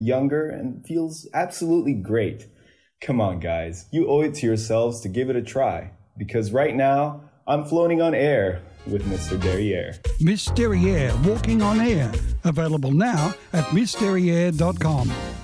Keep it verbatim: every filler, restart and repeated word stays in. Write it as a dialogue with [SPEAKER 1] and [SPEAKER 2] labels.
[SPEAKER 1] younger, and feels absolutely great. Come on, guys. You owe it to yourselves to give it a try. Because right now, I'm floating on air with Mister Derriere.
[SPEAKER 2] Miss Derriere, Walking on Air. Available now at miss derriere dot com.